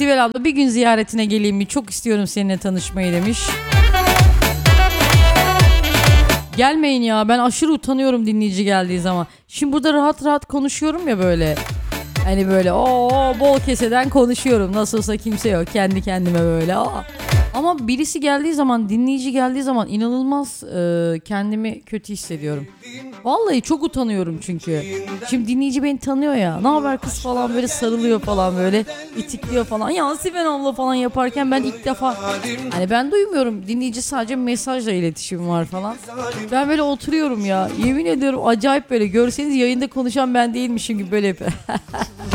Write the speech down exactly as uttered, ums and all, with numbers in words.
Sibel abla bir gün ziyaretine geleyim mi? Çok istiyorum seninle tanışmayı demiş. Gelmeyin ya, ben aşırı utanıyorum dinleyici geldiği zaman. Şimdi burada rahat rahat konuşuyorum ya böyle. Hani böyle o bol keseden konuşuyorum. Nasıl olsa kimse yok. Kendi kendime böyle. Aa. Ama birisi geldiği zaman, dinleyici geldiği zaman inanılmaz e, kendimi kötü hissediyorum. Vallahi çok utanıyorum çünkü. Şimdi dinleyici beni tanıyor ya. Ne haber kız falan böyle sarılıyor falan böyle. İtikliyor falan. Ya Sibel abla falan yaparken ben ilk defa hani ben duymuyorum. Dinleyici sadece mesajla iletişim var falan. Ben böyle oturuyorum ya. Yemin ediyorum acayip böyle. Görseniz yayında konuşan ben değilmişim gibi böyle yapıyorum.